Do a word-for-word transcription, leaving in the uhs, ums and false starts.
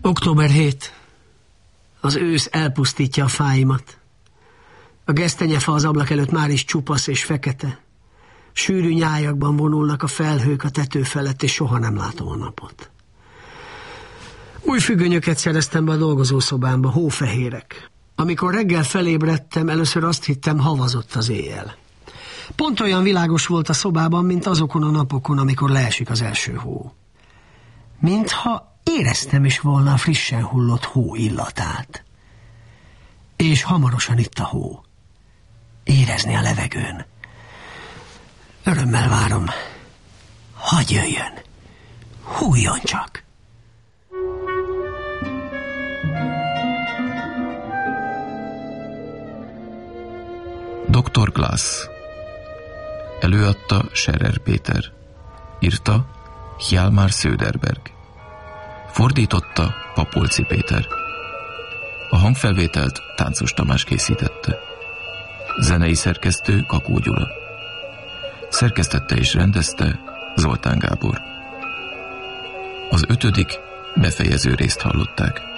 október hetedike. Az ősz elpusztítja a fáimat. A gesztenyefa az ablak előtt már is csupasz és fekete. Sűrű nyájakban vonulnak a felhők a tető felett, és soha nem látom a napot. Új függönyöket szereztem be a dolgozószobámba, hófehérek. Amikor reggel felébredtem, először azt hittem, havazott az éjjel. Pont olyan világos volt a szobában, mint azokon a napokon, amikor leesik az első hó. Mintha éreztem is volna a frissen hullott hó illatát. És hamarosan itt a hó. Érezni a levegőn. Örömmel várom. Hadd jöjjön. Hújjon csak. doktor Glass. Előadta Scherer Péter. Írta Hjalmar Söderberg. Fordította Papolci Péter. A hangfelvételt Táncos Tamás készítette. Zenei szerkesztő Kakó Gyula. Szerkesztette és rendezte Zoltán Gábor. Az ötödik befejező részt hallották.